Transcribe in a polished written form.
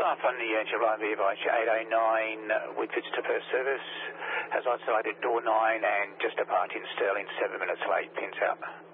Staff on the July VH 809 Whitfords to first service has isolated door 9 and just departing Stirling 7 minutes late, pins out.